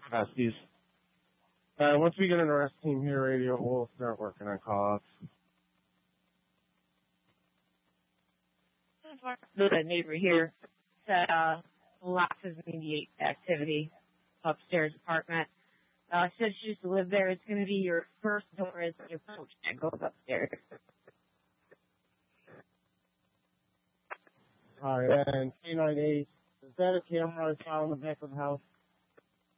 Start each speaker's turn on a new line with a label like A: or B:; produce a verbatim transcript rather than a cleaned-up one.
A: capacities. Uh, once we get an arrest team here, radio, we'll start working on call-outs.
B: The neighbor here said uh, lots of immediate activity upstairs apartment. Uh, said she used to live there. It's going to be your first door as your approach that goes upstairs.
A: All right, and K nine eight, is that a camera I saw in the back of the house?